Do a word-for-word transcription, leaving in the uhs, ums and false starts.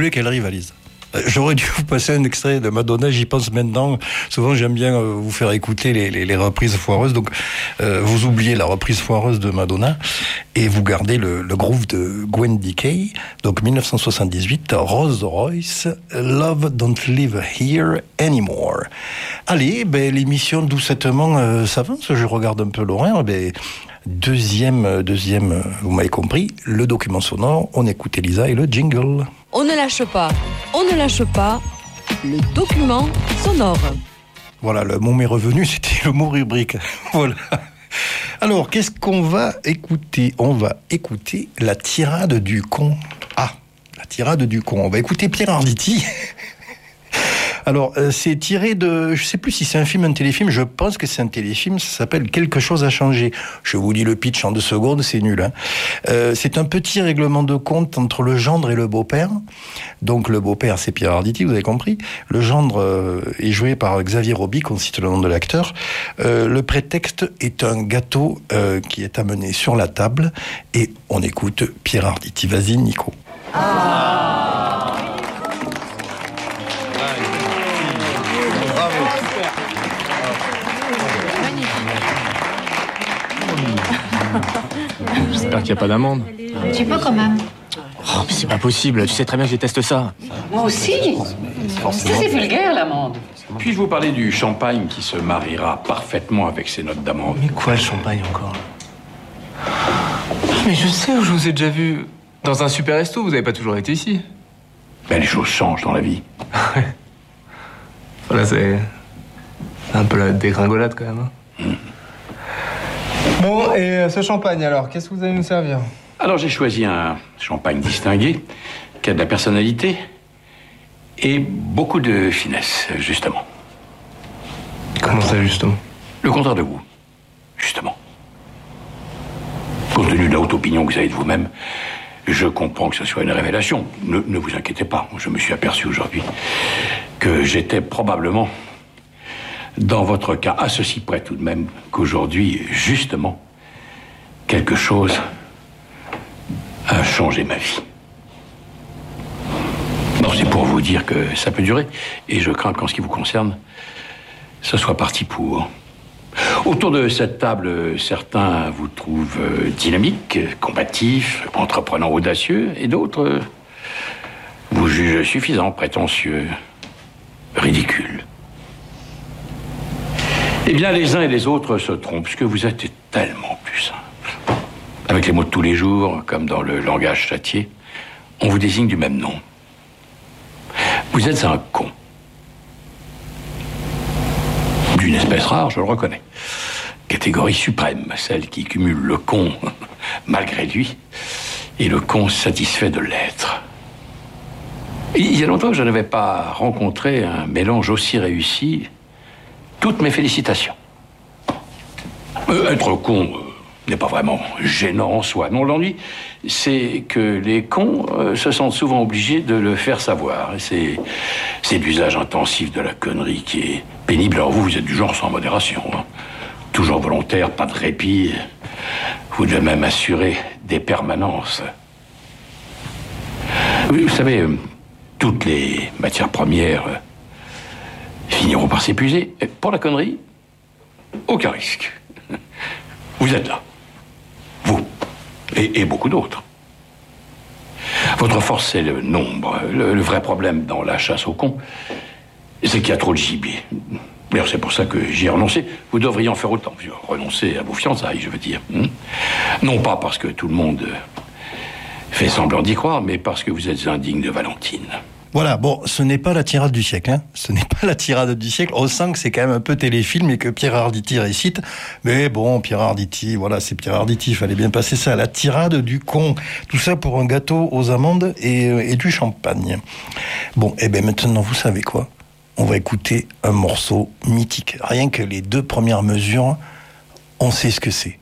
voulez qu'elle rivalise. J'aurais dû vous passer un extrait de Madonna, j'y pense maintenant. Souvent, j'aime bien vous faire écouter les, les, les reprises foireuses. Donc, euh, vous oubliez la reprise foireuse de Madonna et vous gardez le, le groove de Gwen Decay. Donc, dix-neuf cent soixante-dix-huit, Rolls Royce, Love Don't Live Here Anymore. Allez, ben, l'émission doucettement euh, s'avance. Je regarde un peu l'horaire. Ben, deuxième, deuxième, vous m'avez compris, le document sonore. On écoute Elisa et le jingle. On ne lâche pas, on ne lâche pas, le document sonore. Voilà, le mot m'est revenu, c'était le mot rubrique. Voilà. Alors, qu'est-ce qu'on va écouter ? On va écouter la tirade du con. Ah, la tirade du con. On va écouter Pierre Arditi. Alors, euh, c'est tiré de... Je sais plus si c'est un film, un téléfilm. Je pense que c'est un téléfilm. Ça s'appelle Quelque chose a changé. Je vous dis le pitch en deux secondes, c'est nul. Hein. Euh, c'est un petit règlement de compte entre le gendre et le beau-père. Donc, le beau-père, c'est Pierre Arditi, vous avez compris. Le gendre euh, est joué par Xavier Robic, on cite le nom de l'acteur. Euh, le prétexte est un gâteau euh, qui est amené sur la table. Et on écoute Pierre Arditi. Vas-y, Nico. Ah. J'espère qu'il n'y a pas d'amende. Un petit peu quand même. Oh, mais c'est pas possible, tu sais très bien que je déteste ça. Moi aussi. Ça, c'est vulgaire, l'amende. Puis-je vous parler du champagne qui se mariera parfaitement avec ces notes d'amende? Mais quoi, le champagne encore? Mais je sais où je vous ai déjà vu. Dans un super resto, vous n'avez pas toujours été ici. Ben, les choses changent dans la vie. Voilà, c'est un peu la dégringolade quand même. Hein. Mmh. Bon, et ce champagne alors, qu'est-ce que vous allez nous servir? Alors j'ai choisi un champagne distingué, qui a de la personnalité et beaucoup de finesse, justement. Comment ça, justement? Le contraire de vous, justement. Compte tenu de la haute opinion que vous avez de vous-même, je comprends que ce soit une révélation. Ne, ne vous inquiétez pas, je me suis aperçu aujourd'hui que j'étais probablement... dans votre cas, à ceci près tout de même, qu'aujourd'hui, justement, quelque chose a changé ma vie. Non, c'est pour vous dire que ça peut durer, et je crains qu'en ce qui vous concerne, ce soit parti pour. Autour de cette table, certains vous trouvent dynamique, combatif, entreprenant audacieux, et d'autres vous jugent suffisant, prétentieux, ridicule. Eh bien, les uns et les autres se trompent, ce que vous êtes est tellement plus simple. Avec les mots de tous les jours, comme dans le langage châtié, on vous désigne du même nom. Vous êtes un con. D'une espèce rare, je le reconnais. Catégorie suprême, celle qui cumule le con malgré lui et le con satisfait de l'être. Il y a longtemps que je n'avais pas rencontré un mélange aussi réussi. Toutes mes félicitations. Euh, être con euh, n'est pas vraiment gênant en soi. Non, l'ennui, c'est que les cons euh, se sentent souvent obligés de le faire savoir. Et c'est, c'est l'usage intensif de la connerie qui est pénible. Alors vous, vous êtes du genre sans modération. Hein. Toujours volontaire, pas de répit. Vous devez même assurer des permanences. Vous, vous savez, euh, toutes les matières premières... Euh, finiront par s'épuiser. Et pour la connerie, aucun risque. Vous êtes là. Vous. Et, et beaucoup d'autres. Votre force, c'est le nombre. Le, le vrai problème dans la chasse aux cons, c'est qu'il y a trop de gibier. D'ailleurs, c'est pour ça que j'y ai renoncé. Vous devriez en faire autant. Renoncer à vos fiançailles, je veux dire. Non pas parce que tout le monde fait semblant d'y croire, mais parce que vous êtes indigne de Valentine. Voilà, bon, ce n'est pas la tirade du siècle, hein. Ce n'est pas la tirade du siècle. On sent que c'est quand même un peu téléfilm et que Pierre Arditi récite. Mais bon, Pierre Arditi, voilà, c'est Pierre Arditi, il fallait bien passer ça. La tirade du con. Tout ça pour un gâteau aux amandes et, et du champagne. Bon, et eh bien maintenant, vous savez quoi? On va écouter un morceau mythique. Rien que les deux premières mesures, on sait ce que c'est.